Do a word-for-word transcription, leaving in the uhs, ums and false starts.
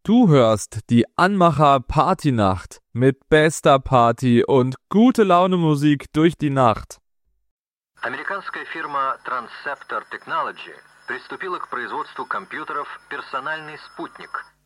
Du hörst die Anmacher Partynacht mit bester Party und gute Laune Musik durch die Nacht. Американская фирма Transceptor Technology приступила к производству компьютеров «Персональный спутник»,